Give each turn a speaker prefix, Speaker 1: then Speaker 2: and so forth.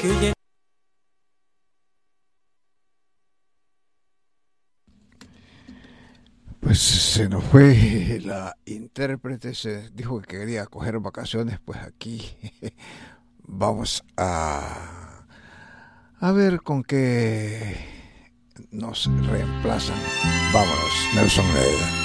Speaker 1: Pues se nos fue la intérprete, se dijo que quería coger vacaciones, pues aquí vamos a ver con qué nos reemplazan. Vámonos, Nelson Neda.